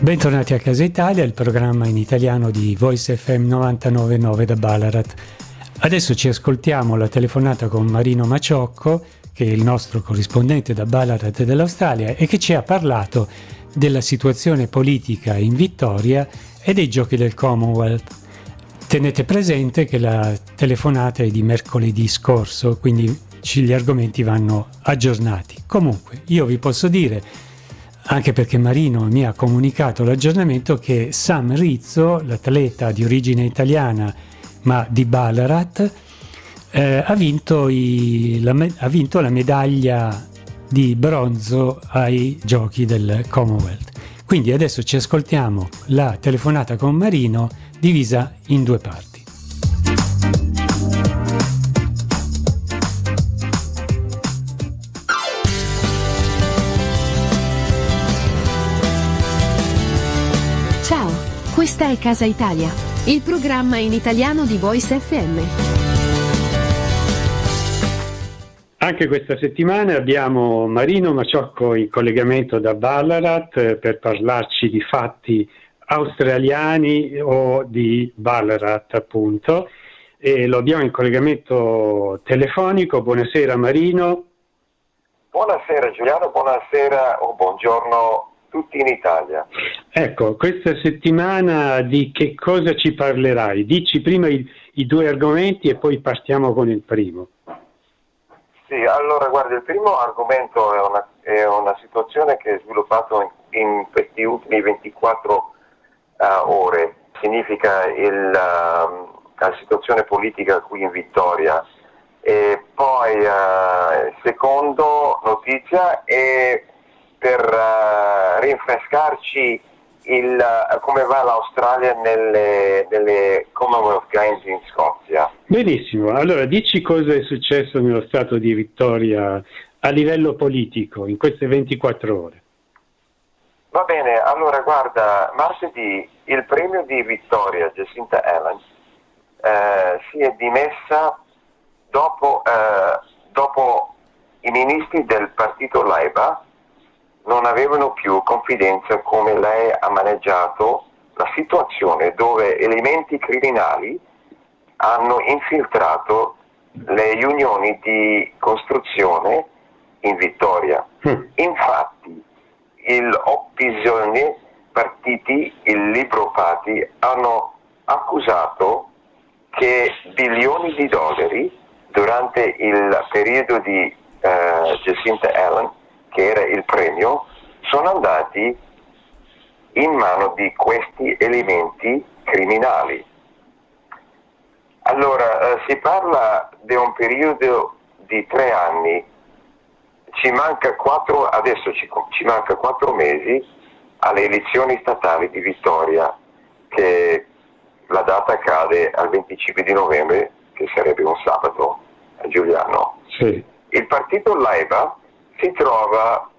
Bentornati a Casa Italia, il programma in italiano di Voice FM 99.9 da Ballarat. Adesso ci ascoltiamo la telefonata con Marino Maciocco, che è il nostro corrispondente da Ballarat e dell'Australia e che ci ha parlato della situazione politica in Vittoria e dei giochi del Commonwealth. Tenete presente che la telefonata è di mercoledì scorso, quindi gli argomenti vanno aggiornati. Comunque, io vi posso dire, anche perché Marino mi ha comunicato l'aggiornamento, che Sam Rizzo, l'atleta di origine italiana ma di Ballarat, ha vinto la medaglia di bronzo ai giochi del Commonwealth. Quindi adesso ci ascoltiamo la telefonata con Marino divisa in due parti. Ciao, questa è Casa Italia, il programma in italiano di Voice FM. Anche questa settimana abbiamo Marino Maciocco in collegamento da Ballarat per parlarci di fatti australiani o di Ballarat, appunto, e lo abbiamo in collegamento telefonico. Buonasera Marino. Buonasera Giuliano, buonasera o buongiorno tutti in Italia. Ecco, questa settimana di che cosa ci parlerai? Dici prima i due argomenti e poi partiamo con il primo. Sì, allora guarda, il primo argomento è una situazione che è sviluppato in questi ultimi 24 ore. Significa la situazione politica qui in Vittoria. E poi secondo notizia è per rinfrescarci come va l'Australia nelle Commonwealth Games in Scozia. Benissimo, allora dici cosa è successo nello stato di Vittoria a livello politico in queste 24 ore. Va bene, allora guarda, martedì il premio di Vittoria, Jacinta Allen, si è dimessa dopo i ministri del partito Labour non avevano più confidenza come lei ha maneggiato la situazione dove elementi criminali hanno infiltrato le unioni di costruzione in Vittoria. Infatti l'opposizione partiti, il Liberal Party, hanno accusato che bilioni di dollari durante il periodo di Jacinta Allen, che era il premio, sono andati in mano di questi elementi criminali. Allora, si parla di un periodo di 3 anni, adesso ci manca 4 mesi alle elezioni statali di Vittoria, che la data cade al 25 di novembre, che sarebbe un sabato, a Giuliano. Sì. Il partito Labour si trova